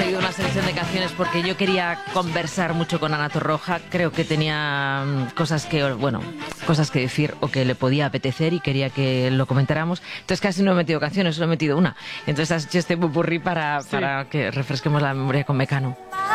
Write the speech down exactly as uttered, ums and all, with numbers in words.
traído una selección de canciones porque yo quería conversar mucho con Ana Torroja. Creo que tenía cosas que, bueno, cosas que decir o que le podía apetecer y quería que lo comentáramos. Entonces casi no he metido canciones, solo he metido una. Entonces has hecho este popurrí para, Sí. para que refresquemos la memoria con Mecano.